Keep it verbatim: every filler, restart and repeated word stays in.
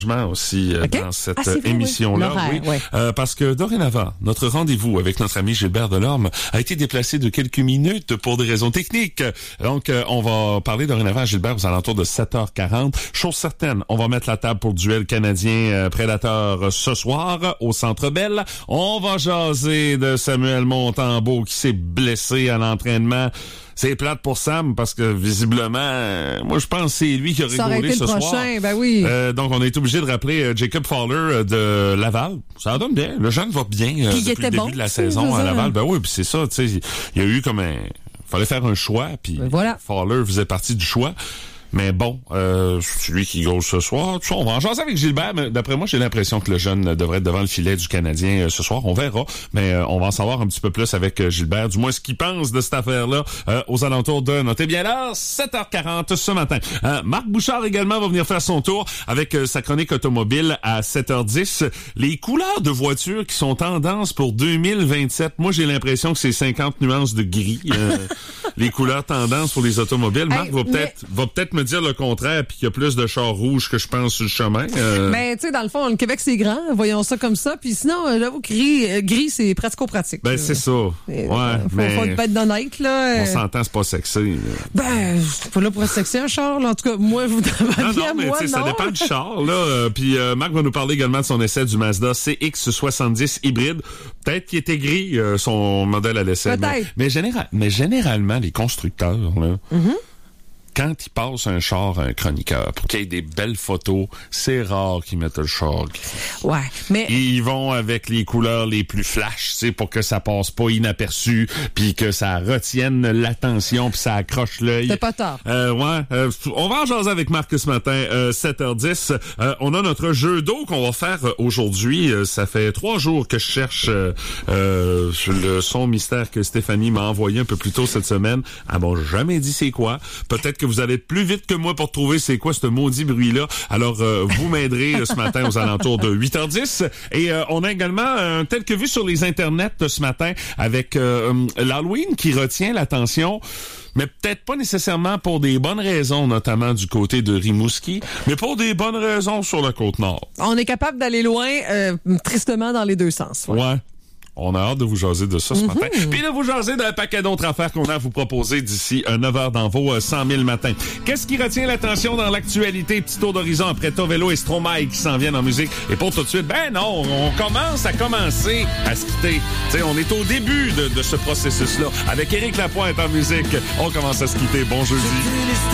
aussi euh, okay. dans cette ah, vrai, émission-là, oui, oui, ouais. euh, parce que dorénavant, notre rendez-vous avec notre ami Gilbert Delorme a été déplacé de quelques minutes pour des raisons techniques. Donc, euh, on va parler dorénavant à Gilbert aux alentours de sept heures quarante. Chose certaine, on va mettre la table pour le duel canadien-prédateur euh, ce soir au Centre Bell. On va jaser de Samuel Montembeault qui s'est blessé à l'entraînement. C'est plate pour Sam parce que visiblement, euh, moi je pense que c'est lui qui a ça rigolé ce le soir. prochain, ben oui. Euh, donc on est obligé de rappeler euh, Jacob Fowler euh, de Laval. Ça donne bien. Le jeune va bien euh, depuis le début bon, de la saison à Laval. Ben oui, puis c'est ça. Tu sais, il y a eu comme un, fallait faire un choix, puis ben voilà. Fowler faisait partie du choix. Mais bon, euh, c'est lui qui gauche ce soir. Tu sais, on va en jaser avec Gilbert, mais d'après moi, j'ai l'impression que le jeune devrait être devant le filet du Canadien euh, ce soir. On verra, mais euh, on va en savoir un petit peu plus avec euh, Gilbert, du moins ce qu'il pense de cette affaire-là euh, aux alentours de, notez bien là, sept heures quarante ce matin. Euh, Marc Bouchard également va venir faire son tour avec euh, sa chronique automobile à sept heures dix. Les couleurs de voitures qui sont tendance pour deux mille vingt-sept, moi j'ai l'impression que c'est cinquante nuances de gris. Euh, les couleurs tendances pour les automobiles. Marc hey, va peut-être mais... va peut-être me dire le contraire puis qu'il y a plus de chars rouges que je pense sur le chemin. Euh... Ben tu sais dans le fond le Québec c'est grand, voyons ça comme ça puis sinon là gris euh, gris c'est pratico-pratique. Ben c'est ça. Et, ouais, euh, faut, mais faut être bête d'honnête là. On s'entend c'est pas sexy. Là. Ben c'est pas là pour être sexy un char là. En tout cas moi je voudrais pas non, bien non, mais moi non. Ça dépend du char là. Euh, puis euh, Marc va nous parler également de son essai du Mazda C X soixante-dix hybride. Peut-être qu'il était gris euh, son modèle à l'essai. Peut-être. Mais, mais, général, mais généralement les constructeurs là. Mm-hmm. Quand ils passent un char à un chroniqueur pour qu'il y ait des belles photos, c'est rare qu'ils mettent le char gris. Ouais, mais ils vont avec les couleurs les plus flash, tu sais, pour que ça passe pas inaperçu, puis que ça retienne l'attention, puis ça accroche l'œil. C'est pas tard. Euh, ouais, euh, on va en jaser avec Marc ce matin, euh, sept heures dix. Euh, on a notre jeu d'eau qu'on va faire aujourd'hui. Euh, ça fait trois jours que je cherche euh, euh, le son mystère que Stéphanie m'a envoyé un peu plus tôt cette semaine. Elle m'a jamais dit c'est quoi. Peut-être que vous allez être plus vite que moi pour trouver c'est quoi ce maudit bruit-là. Alors, euh, vous m'aiderez euh, ce matin aux alentours de huit heures dix. Et euh, on a également un tel que vu sur les internets euh, ce matin avec euh, l'Halloween qui retient l'attention. Mais peut-être pas nécessairement pour des bonnes raisons, notamment du côté de Rimouski, mais pour des bonnes raisons sur la Côte-Nord. On est capable d'aller loin, euh, tristement dans les deux sens. Ouais. ouais. On a hâte de vous jaser de ça ce mm-hmm. matin. Puis de vous jaser d'un paquet d'autres affaires qu'on a à vous proposer d'ici neuf heures dans vos cent mille matins. Qu'est-ce qui retient l'attention dans l'actualité? Petit tour d'horizon après Tovelo et Stromae qui s'en viennent en musique. Et pour tout de suite, ben non, on commence à commencer à se quitter. T'sais, on est au début de, de ce processus-là. Avec Éric Lapointe en musique, on commence à se quitter. Bon jeudi.